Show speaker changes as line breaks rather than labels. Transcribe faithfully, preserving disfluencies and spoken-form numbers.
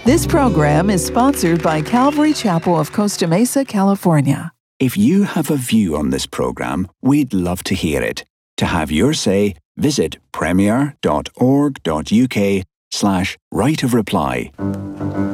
This program is sponsored by Calvary Chapel of Costa Mesa, California.
If you have a view on this program, we'd love to hear it. To have your say, visit premier.org.uk slash right of reply.